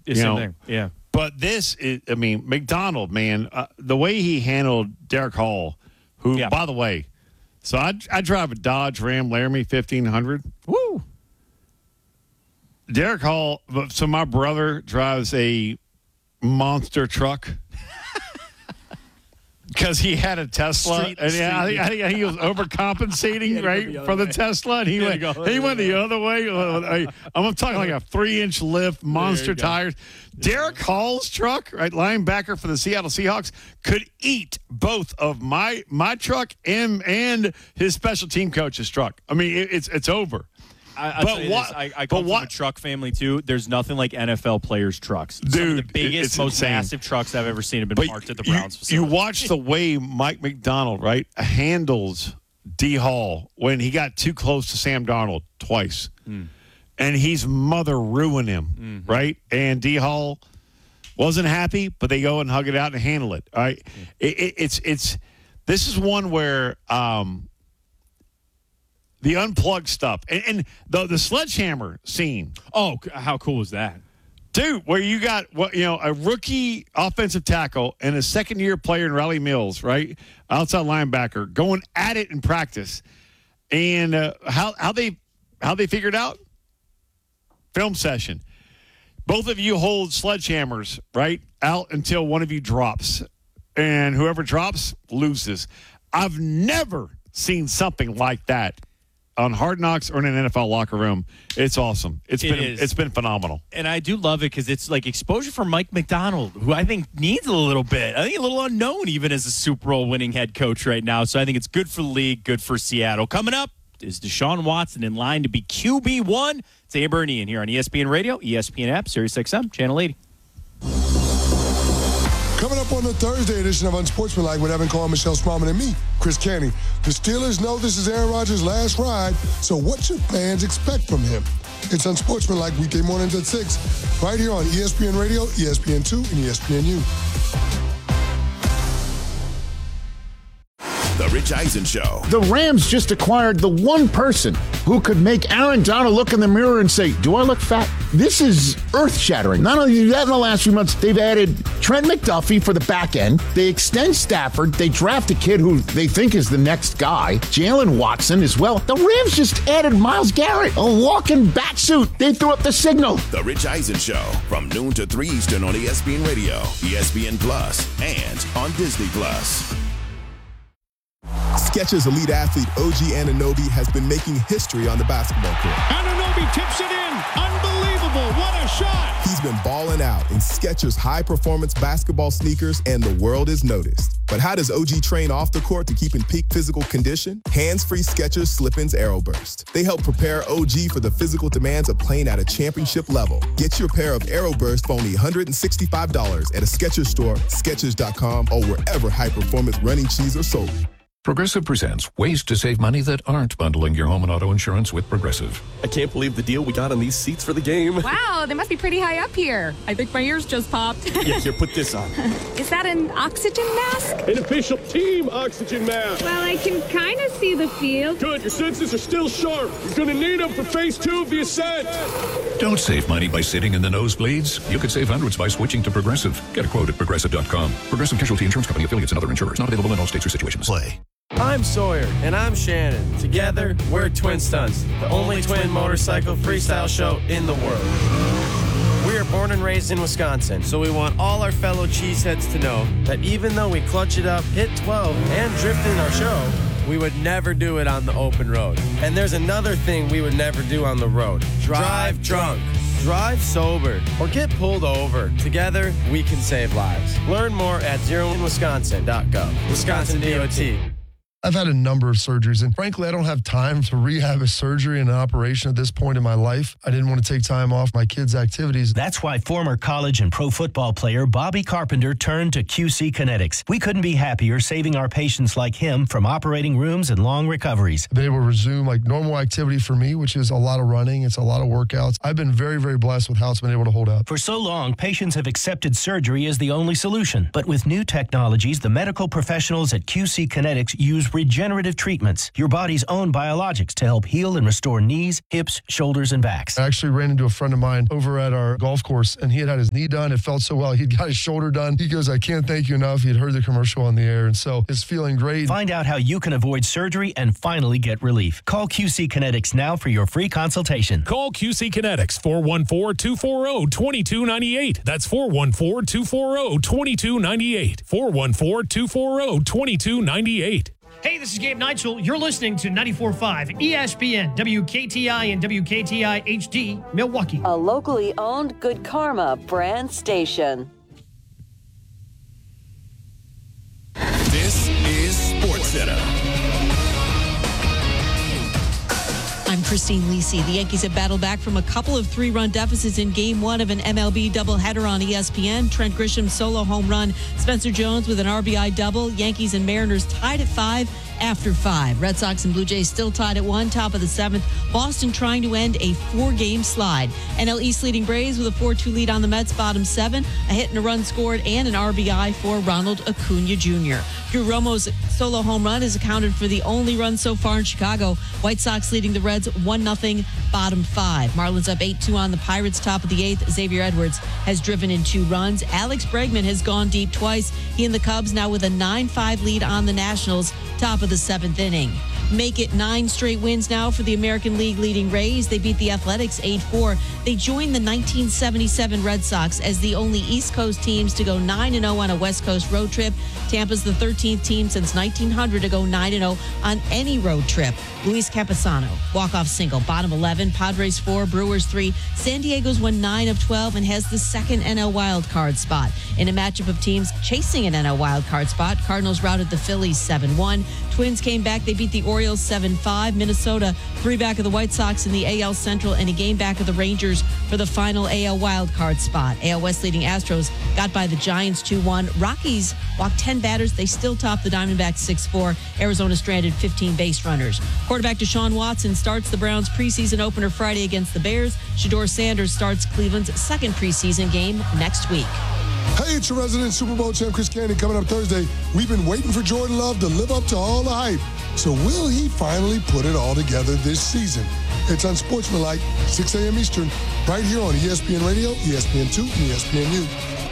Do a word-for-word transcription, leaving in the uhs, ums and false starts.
It's same thing. Yeah. But this is, I mean, McDonald, man, uh, the way he handled Derek Hall, who, yeah. by the way, so I, I drive a Dodge Ram Laramie fifteen hundred. Woo! Derek Hall, so my brother drives a monster truck. Because he had a Tesla, Street, and street, yeah, I, think, I think he was overcompensating, right, the for the way. Tesla. And he, went, he went the other way. I'm talking like a three-inch lift, monster tires. Derek Hall's truck, right, linebacker for the Seattle Seahawks, could eat both of my my truck and and his special team coach's truck. I mean, it, it's it's over. I, I'll but tell you what? This, I, I come from what, a truck family too. There's nothing like N F L players' trucks. Dude, Some of the biggest, it's most insane. massive trucks I've ever seen have been but parked at the you, Browns facility. You watch the way Mike McDonald, right, handles D. Hall when he got too close to Sam Darnold twice. Mm. And he's mother ruined him, mm-hmm. right? And D. Hall wasn't happy, but they go and hug it out and handle it. All right, mm. it, it, it's it's this is one where um, the unplugged stuff and, and the the sledgehammer scene. Oh, how cool was that, dude? Where you got what you know a rookie offensive tackle and a second year player in Riley Mills, right, outside linebacker, going at it in practice, and uh, how how they how they figured out film session. Both of you hold sledgehammers, right, out until one of you drops. And whoever drops loses. I've never seen something like that on Hard Knocks or in an N F L locker room. It's awesome. It's it been is. It's been phenomenal. And I do love it because it's like exposure for Mike McDonald, who I think needs a little bit. I think a little unknown even as a Super Bowl winning head coach right now. So I think it's good for the league, good for Seattle. Coming up is Deshaun Watson in line to be Q B one. It's Amber and Ian here on E S P N Radio, E S P N app, Sirius X M, Channel eighty. Coming up on the Thursday edition of Unsportsmanlike with Evan Carr, Michelle Smallman, and me, Chris Canty. The Steelers know this is Aaron Rodgers' last ride, so what should fans expect from him? It's Unsportsmanlike weekday mornings at six, right here on E S P N Radio, E S P N two, and E S P N U. The Rich Eisen Show. The Rams just acquired the one person who could make Aaron Donald look in the mirror and say, do I look fat? This is earth-shattering. Not only do that in the last few months, they've added Trent McDuffie for the back end. They extend Stafford. They draft a kid who they think is the next guy, Jalen Watson as well. The Rams just added Myles Garrett, a walking bat suit. They threw up the signal. The Rich Eisen Show from noon to three Eastern on E S P N Radio, E S P N Plus, and on Disney Plus. Skechers elite athlete O G Anunoby has been making history on the basketball court. Anunoby tips it in. Unbelievable. What a shot. He's been balling out in Skechers high-performance basketball sneakers, and the world is noticed. But how does O G train off the court to keep in peak physical condition? Hands-free Skechers Slip-ins Aeroburst. They help prepare O G for the physical demands of playing at a championship level. Get your pair of Aeroburst for only one hundred sixty-five dollars at a Skechers store, Skechers dot com, or wherever high-performance running shoes are sold. Progressive presents ways to save money that aren't bundling your home and auto insurance with Progressive. I can't believe the deal we got on these seats for the game. Wow, they must be pretty high up here. I think my ears just popped. Yeah, here, put this on. Is that an oxygen mask? An official team oxygen mask. Well, I can kind of see the field. Good, your senses are still sharp. You're going to need them for phase two of the ascent. Don't save money by sitting in the nosebleeds. You could save hundreds by switching to Progressive. Get a quote at Progressive dot com. Progressive Casualty Insurance Company, affiliates, and other insurers. Not available in all states or situations. Play. I'm Sawyer, and I'm Shannon. Together, we're Twin Stunts, the only twin motorcycle freestyle show in the world. We are born and raised in Wisconsin, so we want all our fellow cheeseheads to know that even though we clutch it up, hit twelve, and drift in our show, we would never do it on the open road. And there's another thing we would never do on the road. Drive drunk. Drive sober or get pulled over. Together, we can save lives. Learn more at zero in wisconsin dot gov. Wisconsin D O T. I've had a number of surgeries, and frankly, I don't have time to rehab a surgery and an operation at this point in my life. I didn't want to take time off my kids' activities. That's why former college and pro football player Bobby Carpenter turned to Q C Kinetics. We couldn't be happier saving our patients like him from operating rooms and long recoveries. I've been able to resume like normal activity for me, which is a lot of running. It's a lot of workouts. I've been very, very blessed with how it's been able to hold up. For so long, patients have accepted surgery as the only solution. But with new technologies, the medical professionals at Q C Kinetics use use regenerative treatments, your body's own biologics to help heal and restore knees, hips, shoulders, and backs. I actually ran into a friend of mine over at our golf course, and he had had his knee done. It felt so well. He'd got his shoulder done. He goes, I can't thank you enough. He'd heard the commercial on the air, and so it's feeling great. Find out how you can avoid surgery and finally get relief. Call Q C Kinetics now for your free consultation. Call Q C Kinetics, four one four, two four zero, two two nine eight. That's four one four, two four zero, two two nine eight. four one four, two four zero, two two nine eight. Hey, this is Gabe Neitzel. You're listening to ninety-four point five E S P N, W K T I and W K T I H D, Milwaukee. A locally owned Good Karma brand station. This is SportsCenter. I'm Christine Lisi. The Yankees have battled back from a couple of three-run deficits in game one of an M L B doubleheader on E S P N. Trent Grisham's solo home run, Spencer Jones with an R B I double. Yankees and Mariners tied at five after five. Red Sox and Blue Jays still tied at one, top of the seventh. Boston trying to end a four-game slide. N L East leading Braves with a four two lead on the Mets, bottom seven. A hit and a run scored and an R B I for Ronald Acuna Junior Drew Romo's solo home run is accounted for the only run so far in Chicago. White Sox leading the Reds one nothing, bottom five. Marlins up eight two on the Pirates, top of the eighth. Xavier Edwards has driven in two runs. Alex Bregman has gone deep twice. He and the Cubs now with a nine five lead on the Nationals, top of the seventh inning. Make it nine straight wins now for the American League leading Rays. They beat the Athletics eight four. They joined the nineteen seventy-seven Red Sox as the only East Coast teams to go nine and oh on a West Coast road trip. Tampa's the thirteenth team since nineteen hundred to go nine and oh on any road trip. Luis Campusano, walk-off single, bottom eleven. Padres four, Brewers three. San Diego's won nine of twelve and has the second N L wildcard spot. In a matchup of teams chasing an N L wildcard spot, Cardinals routed the Phillies seven one. Twins came back. They beat the Orioles seven five. Minnesota three back of the White Sox in the A L Central and a game back of the Rangers for the final A L wildcard spot. A L West leading Astros got by the Giants two one. Rockies walked ten batters. They still top the Diamondbacks six four. Arizona stranded fifteen base runners. Quarterback Deshaun Watson starts the Browns preseason opener Friday against the Bears. Shedeur Sanders starts Cleveland's second preseason game next week. Hey, it's your resident Super Bowl champ, Chris Candy, coming up Thursday. We've been waiting for Jordan Love to live up to all the hype. So will he finally put it all together this season? It's Unsportsmanlike, six a.m. Eastern, right here on E S P N Radio, E S N two, and E S P N U.